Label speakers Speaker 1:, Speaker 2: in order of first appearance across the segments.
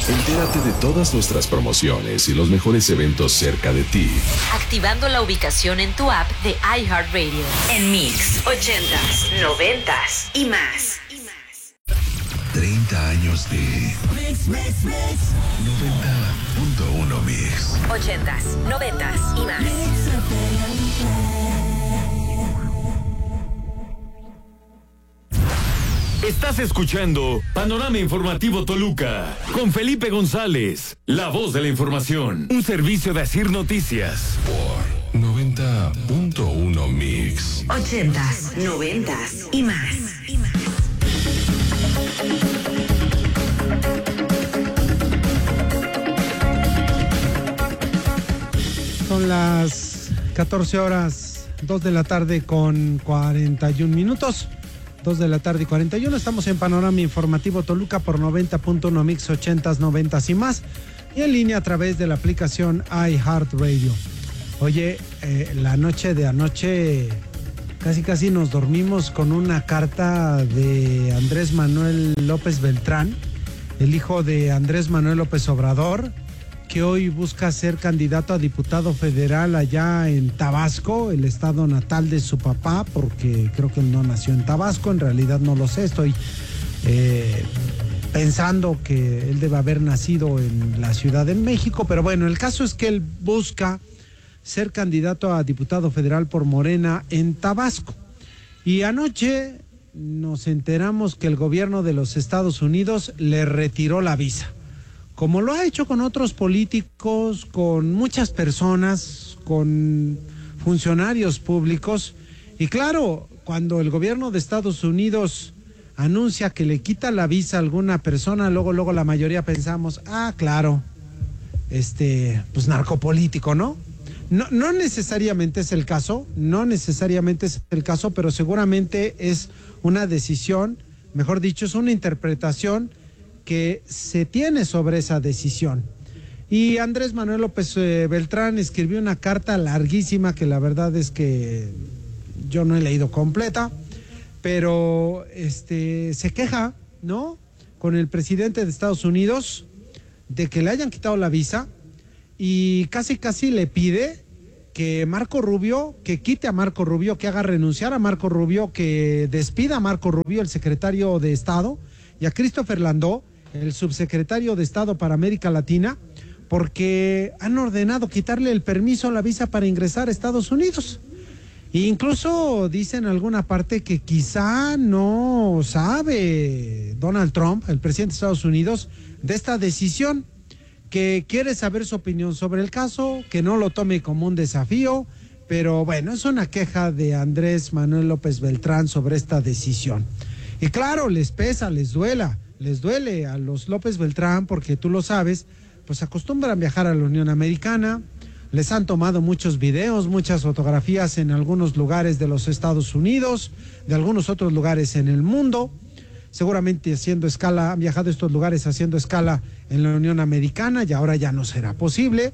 Speaker 1: Entérate de todas nuestras promociones y los mejores eventos cerca de ti.
Speaker 2: Activando la ubicación en tu app de iHeartRadio. En Mix, 80s, 90s y más.
Speaker 3: 30 años de
Speaker 4: Mix.
Speaker 3: 90.1 Mix.
Speaker 2: 80s, 90s y más.
Speaker 5: Estás escuchando Panorama Informativo Toluca con Felipe González, la voz de la información, un servicio de Asir Noticias.
Speaker 3: Por 90.1 Mix.
Speaker 2: 80s, 90s y más.
Speaker 6: Son las 14 horas, 2 de la tarde con 41 minutos. 2 de la tarde y 41. Estamos en Panorama Informativo Toluca por 90.1 Mix, 80s, 90s y más. Y en línea a través de la aplicación iHeartRadio. Oye, la noche de anoche casi nos dormimos con una carta de Andrés Manuel López Beltrán, el hijo de Andrés Manuel López Obrador, que hoy busca ser candidato a diputado federal allá en Tabasco, el estado natal de su papá, porque creo que él no nació en Tabasco, en realidad no lo sé, estoy pensando que él debe haber nacido en la Ciudad de México, pero bueno, el caso es que él busca ser candidato a diputado federal por Morena en Tabasco. Y anoche nos enteramos que el gobierno de los Estados Unidos le retiró la visa, como lo ha hecho con otros políticos, con muchas personas, con funcionarios públicos. Y claro, cuando el gobierno de Estados Unidos anuncia que le quita la visa a alguna persona, luego la mayoría pensamos, claro, pues narcopolítico, ¿no? No necesariamente es el caso, pero seguramente es una decisión, mejor dicho, es una interpretación que se tiene sobre esa decisión. Y Andrés Manuel López Beltrán escribió una carta larguísima que la verdad es que yo no he leído completa, pero se queja, ¿no?, con el presidente de Estados Unidos de que le hayan quitado la visa y casi le pide que Marco Rubio, que quite a Marco Rubio, que haga renunciar a Marco Rubio, que despida a Marco Rubio, el secretario de Estado, y a Christopher Landó, el subsecretario de Estado para América Latina, porque han ordenado quitarle el permiso, la visa para ingresar a Estados Unidos. E incluso dicen en alguna parte que quizá no sabe Donald Trump, el presidente de Estados Unidos, de esta decisión, que quiere saber su opinión sobre el caso, que no lo tome como un desafío, pero bueno, es una queja de Andrés Manuel López Beltrán sobre esta decisión. Y claro, les pesa, les duele a los López Beltrán, porque tú lo sabes, pues acostumbran viajar a la Unión Americana, les han tomado muchos videos, muchas fotografías en algunos lugares de los Estados Unidos, de algunos otros lugares en el mundo, seguramente haciendo escala, han viajado a estos lugares haciendo escala en la Unión Americana, y ahora ya no será posible.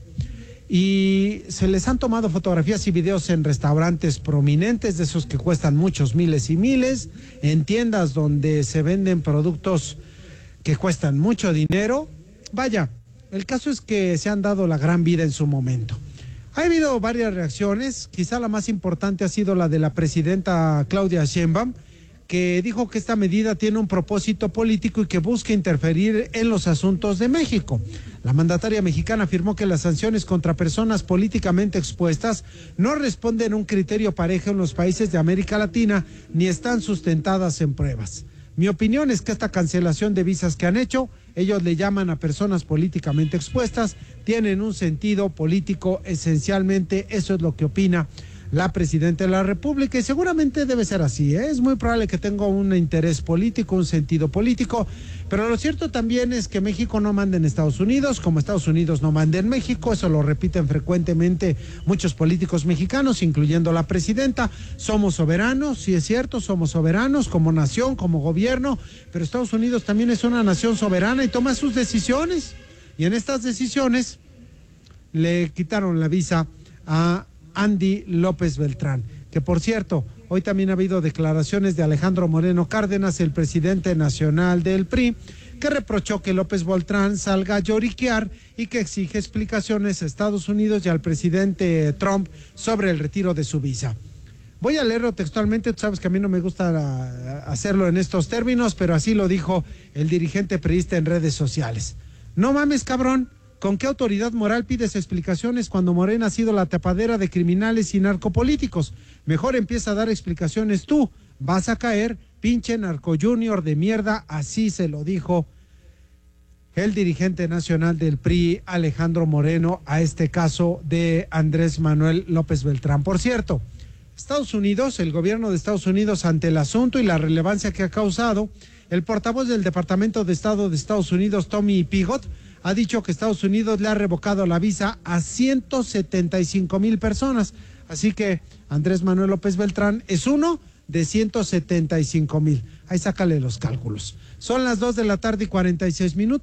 Speaker 6: Y se les han tomado fotografías y videos en restaurantes prominentes, de esos que cuestan muchos miles y miles, en tiendas donde se venden productos que cuestan mucho dinero. Vaya, el caso es que se han dado la gran vida en su momento. Ha habido varias reacciones, quizá la más importante ha sido la de la presidenta Claudia Sheinbaum, que dijo que esta medida tiene un propósito político y que busca interferir en los asuntos de México. La mandataria mexicana afirmó que las sanciones contra personas políticamente expuestas no responden a un criterio parejo en los países de América Latina ni están sustentadas en pruebas. Mi opinión es que esta cancelación de visas que han hecho, ellos le llaman a personas políticamente expuestas, tienen un sentido político esencialmente, eso es lo que opina la presidenta de la República, y seguramente debe ser así, ¿eh? Es muy probable que tenga un interés político, un sentido político, pero lo cierto también es que México no manda en Estados Unidos, como Estados Unidos no manda en México, eso lo repiten frecuentemente muchos políticos mexicanos, incluyendo la presidenta. Somos soberanos, sí es cierto, somos soberanos como nación, como gobierno, pero Estados Unidos también es una nación soberana y toma sus decisiones, y en estas decisiones le quitaron la visa a Andy López Beltrán, que por cierto, hoy también ha habido declaraciones de Alejandro Moreno Cárdenas, el presidente nacional del PRI, que reprochó que López Beltrán salga a lloriquear y que exige explicaciones a Estados Unidos y al presidente Trump sobre el retiro de su visa. Voy a leerlo textualmente, tú sabes que a mí no me gusta hacerlo en estos términos, pero así lo dijo el dirigente priista en redes sociales. No mames, cabrón, ¿con qué autoridad moral pides explicaciones cuando Morena ha sido la tapadera de criminales y narcopolíticos? Mejor empieza a dar explicaciones tú, vas a caer, pinche narco junior de mierda, así se lo dijo el dirigente nacional del PRI, Alejandro Moreno, a este caso de Andrés Manuel López Beltrán. Por cierto, Estados Unidos, el gobierno de Estados Unidos, ante el asunto y la relevancia que ha causado, el portavoz del Departamento de Estado de Estados Unidos, Tommy Pigott, ha dicho que Estados Unidos le ha revocado la visa a 175,000 personas. Así que Andrés Manuel López Beltrán es uno de 175,000. Ahí sácale los cálculos. Son las 2:46 p.m,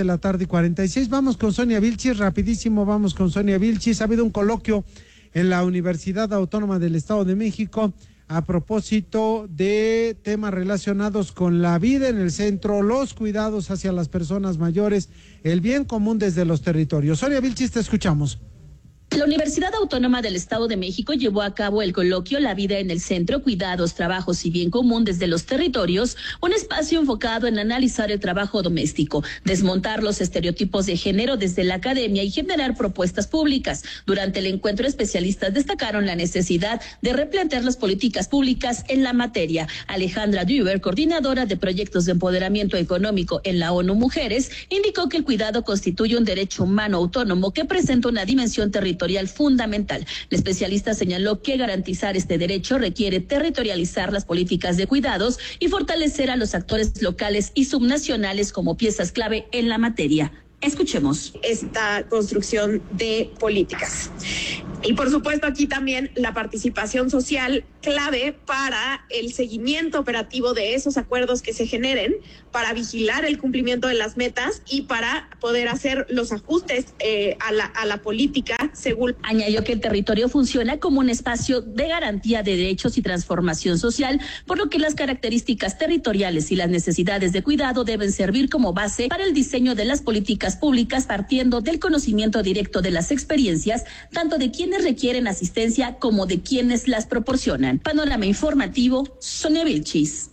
Speaker 6: 2:46 p.m. Vamos con Sonia Vilchis, rapidísimo, vamos con Sonia Vilchis. Ha habido un coloquio en la Universidad Autónoma del Estado de México a propósito de temas relacionados con la vida en el centro, los cuidados hacia las personas mayores, el bien común desde los territorios. Sonia Vilchis, te escuchamos.
Speaker 4: La Universidad Autónoma del Estado de México llevó a cabo el coloquio La vida en el centro, cuidados, trabajos y bien común desde los territorios, un espacio enfocado en analizar el trabajo doméstico, desmontar los estereotipos de género desde la academia y generar propuestas públicas. Durante el encuentro, especialistas destacaron la necesidad de replantear las políticas públicas en la materia. Alejandra Duber, coordinadora de proyectos de empoderamiento económico en la ONU Mujeres, indicó que el cuidado constituye un derecho humano autónomo que presenta una dimensión territorial fundamental. La especialista señaló que garantizar este derecho requiere territorializar las políticas de cuidados y fortalecer a los actores locales y subnacionales como piezas clave en la materia. Escuchemos.
Speaker 7: Esta construcción de políticas. Y por supuesto aquí también la participación social clave para el seguimiento operativo de esos acuerdos que se generen, para vigilar el cumplimiento de las metas y para poder hacer los ajustes a la política según.
Speaker 4: Añadió que el territorio funciona como un espacio de garantía de derechos y transformación social, por lo que las características territoriales y las necesidades de cuidado deben servir como base para el diseño de las políticas públicas, partiendo del conocimiento directo de las experiencias, tanto de quienes requieren asistencia como de quienes las proporcionan. Panorama informativo, Sonia Vilchis.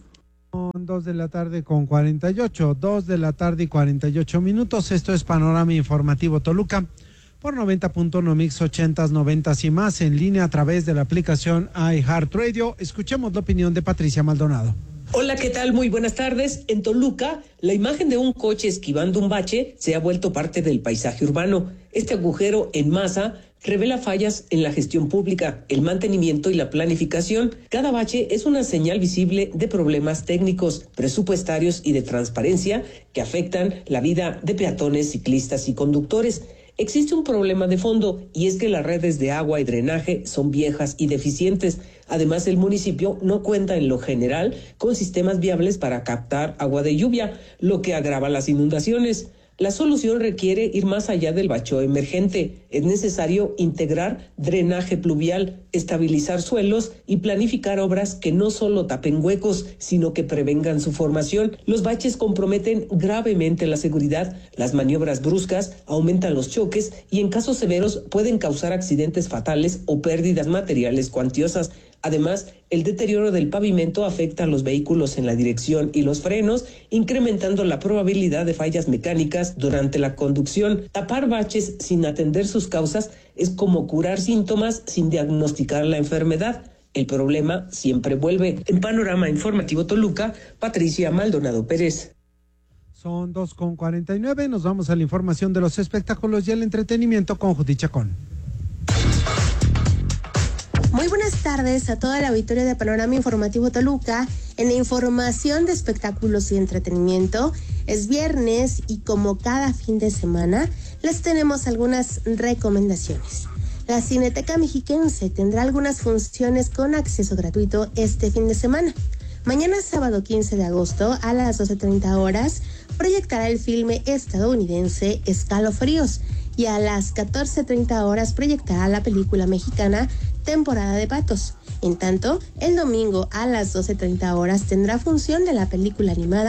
Speaker 6: 2:48 p.m. Esto es Panorama Informativo Toluca por 90.1 Mix 80s, 90s y más, en línea a través de la aplicación iHeartRadio. Escuchemos la opinión de Patricia Maldonado.
Speaker 8: Hola, ¿qué tal? Muy buenas tardes. En Toluca, la imagen de un coche esquivando un bache se ha vuelto parte del paisaje urbano. Este agujero en masa revela fallas en la gestión pública, el mantenimiento y la planificación. Cada bache es una señal visible de problemas técnicos, presupuestarios y de transparencia que afectan la vida de peatones, ciclistas y conductores. Existe un problema de fondo, y es que las redes de agua y drenaje son viejas y deficientes. Además, el municipio no cuenta en lo general con sistemas viables para captar agua de lluvia, lo que agrava las inundaciones. La solución requiere ir más allá del bacheo emergente. Es necesario integrar drenaje pluvial, estabilizar suelos y planificar obras que no solo tapen huecos, sino que prevengan su formación. Los baches comprometen gravemente la seguridad, las maniobras bruscas aumentan los choques y en casos severos pueden causar accidentes fatales o pérdidas materiales cuantiosas. Además, el deterioro del pavimento afecta a los vehículos en la dirección y los frenos, incrementando la probabilidad de fallas mecánicas durante la conducción. Tapar baches sin atender sus causas es como curar síntomas sin diagnosticar la enfermedad. El problema siempre vuelve. En Panorama Informativo Toluca, Patricia Maldonado Pérez.
Speaker 6: Son 2:49, nos vamos a la información de los espectáculos y el entretenimiento con Judith Chacón.
Speaker 9: Muy buenas tardes a toda la auditoría de Panorama Informativo Toluca. En la información de espectáculos y entretenimiento, es viernes y como cada fin de semana, les tenemos algunas recomendaciones. La Cineteca Mexiquense tendrá algunas funciones con acceso gratuito este fin de semana. Mañana sábado 15 de agosto a las 12:30 horas proyectará el filme estadounidense Escalofríos y a las 14:30 horas proyectará la película mexicana Temporada de Patos. En tanto, el domingo a las 12:30 horas tendrá función de la película animada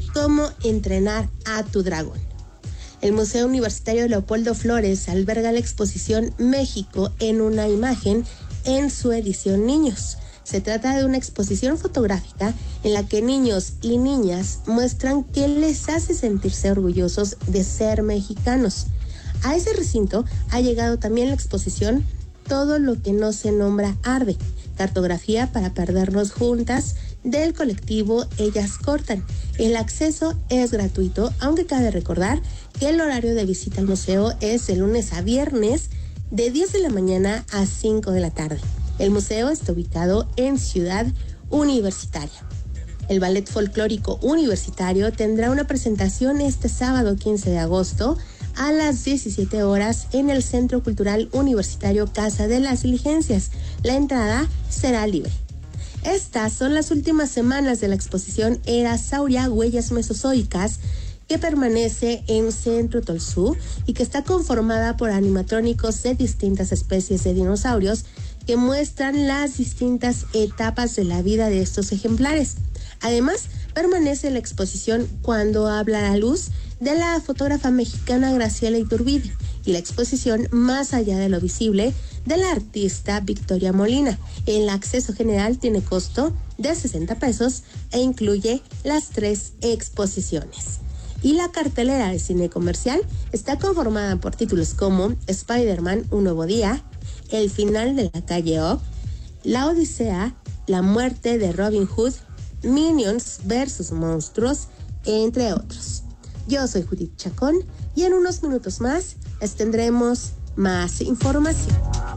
Speaker 9: Cómo entrenar a tu dragón. El Museo Universitario Leopoldo Flores alberga la exposición México en una imagen en su edición Niños. Se trata de una exposición fotográfica en la que niños y niñas muestran qué les hace sentirse orgullosos de ser mexicanos. A ese recinto ha llegado también la exposición Todo lo que no se nombra arde, cartografía para perdernos juntas, del colectivo Ellas Cortan. El acceso es gratuito, aunque cabe recordar que el horario de visita al museo es de lunes a viernes de 10 de la mañana a 5 de la tarde. El museo está ubicado en Ciudad Universitaria. El Ballet Folclórico Universitario tendrá una presentación este sábado 15 de agosto a las 17 horas en el Centro Cultural Universitario Casa de las Diligencias. La entrada será libre. Estas son las últimas semanas de la exposición Era Sauria, Huellas Mesozoicas, que permanece en Centro Tolsú y que está conformada por animatrónicos de distintas especies de dinosaurios que muestran las distintas etapas de la vida de estos ejemplares. Además, permanece la exposición Cuando habla la luz, de la fotógrafa mexicana Graciela Iturbide, y la exposición Más allá de lo visible, de la artista Victoria Molina. El acceso general tiene costo de 60 pesos e incluye las 3 exposiciones. Y la cartelera de cine comercial está conformada por títulos como Spider-Man, Un nuevo día, El final de la calle O, La Odisea, La muerte de Robin Hood, Minions vs. Monstruos, entre otros. Yo soy Judith Chacón y en unos minutos más les tendremos más información.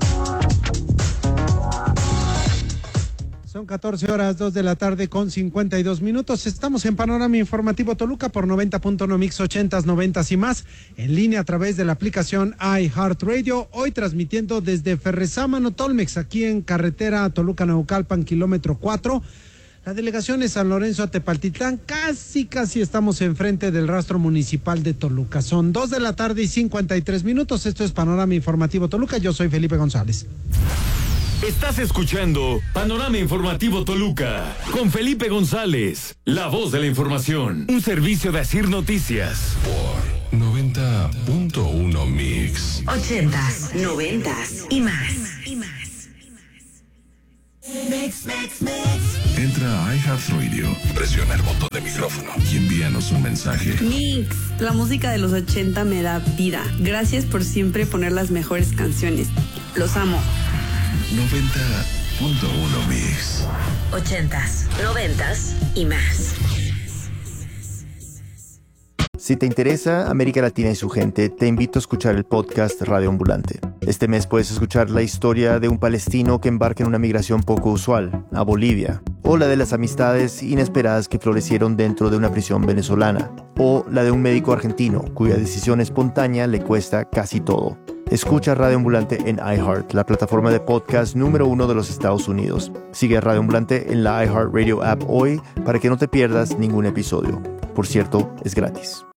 Speaker 6: Son 14 horas, 2 de la tarde con 52 minutos. Estamos en Panorama Informativo Toluca por 90.1 Mix 80s, 90s y más. En línea a través de la aplicación iHeartRadio. Hoy transmitiendo desde Ferrezámano Tolmex, aquí en carretera Toluca-Naucalpan, kilómetro 4. La delegación es San Lorenzo Tepaltitlán. Casi estamos enfrente del rastro municipal de Toluca. Son 2 de la tarde y 53 minutos. Esto es Panorama Informativo Toluca. Yo soy Felipe González.
Speaker 5: Estás escuchando Panorama Informativo Toluca con Felipe González, la voz de la información. Un servicio de Asir Noticias.
Speaker 3: Por 90.1 Mix.
Speaker 2: 80s, 90s y más.
Speaker 3: Entra a iHeartRadio, presiona el botón de micrófono y envíanos un mensaje.
Speaker 10: Mix, la música de los 80 me da vida. Gracias por siempre poner las mejores canciones. Los amo.
Speaker 3: 90.1 Mix.
Speaker 2: 80s, 90s y más.
Speaker 11: Si te interesa América Latina y su gente, te invito a escuchar el podcast Radio Ambulante. Este mes puedes escuchar la historia de un palestino que embarca en una migración poco usual, a Bolivia, o la de las amistades inesperadas que florecieron dentro de una prisión venezolana, o la de un médico argentino cuya decisión espontánea le cuesta casi todo. Escucha Radio Ambulante en iHeart, la plataforma de podcast número 1 de los Estados Unidos. Sigue a Radio Ambulante en la iHeartRadio app hoy para que no te pierdas ningún episodio. Por cierto, es gratis.